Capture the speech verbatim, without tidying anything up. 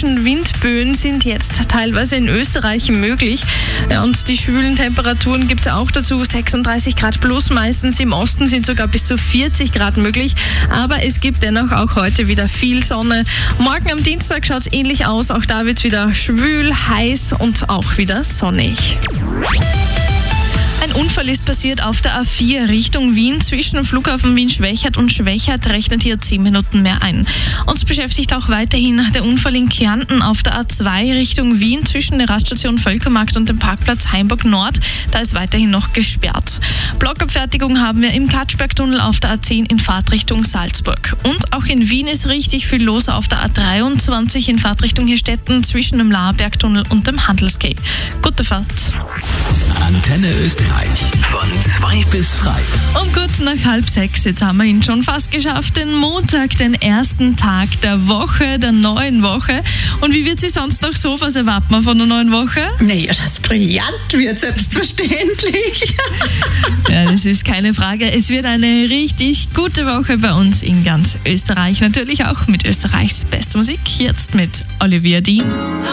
frischen Windböen sind jetzt teilweise in Österreich möglich. Ja, und die schwülen Temperaturen gibt es auch dazu. sechsunddreißig Grad plus, meistens im Osten sind sogar bis zu vierzig Grad möglich. Aber es gibt dennoch auch heute wieder viel Sonne. Morgen am Dienstag schaut es ähnlich aus. Auch da wird es wieder schwül, heiß und auch wieder sonnig. Ein Unfall ist passiert auf der A vier Richtung Wien. Zwischen dem Flughafen Wien-Schwechat und Schwechat rechnet hier zehn Minuten mehr ein. Uns beschäftigt auch weiterhin der Unfall in Kärnten auf der A zwei Richtung Wien zwischen der Raststation Völkermarkt und dem Parkplatz Heimburg Nord. Da ist weiterhin noch gesperrt. Blockabfertigung haben wir im Katschbergtunnel auf der A zehn in Fahrtrichtung Salzburg. Und auch in Wien ist richtig viel los auf der A dreiundzwanzig in Fahrtrichtung Hirstetten zwischen dem Laerbergtunnel und dem Handelsgate. Gute Fahrt. Antenne Österreich von zwei bis frei. Um kurz nach halb sechs, jetzt haben wir ihn schon fast geschafft, den Montag, den ersten Tag der Woche, der neuen Woche. Und wie wird sie sonst noch so? Was erwarten wir von der neuen Woche? Naja, das brillant wird, selbstverständlich. Ja, das ist keine Frage. Es wird eine richtig gute Woche bei uns in ganz Österreich. Natürlich auch mit Österreichs bester Musik. Jetzt mit Olivia Dean.